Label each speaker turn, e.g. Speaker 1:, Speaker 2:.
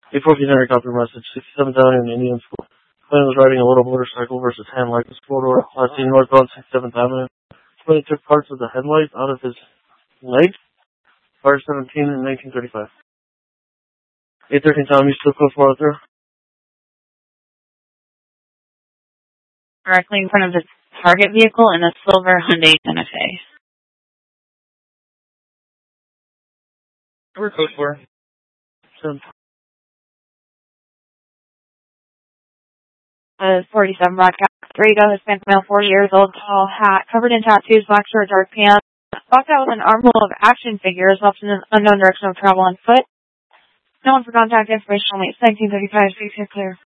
Speaker 1: 814 Henry copy message. 67 down in Indian School. Claim was riding a little motorcycle versus hand light. Was four-door. Last seen northbound 67th Avenue. Claim took parts of the headlight out of his leg. Fire 17 in 1935. 813 Tom, you still close for out there?
Speaker 2: Directly in front of the target vehicle in a silver Hyundai Santa Fe.
Speaker 1: We're close for.
Speaker 2: 47 black Drago, Hispanic male, 40 years old, tall hat, covered in tattoos, black shirt, dark pants. Walked out with an armful of action figures, left in an unknown direction of travel on foot. No one for contact information only. It's 1935, 6 clear.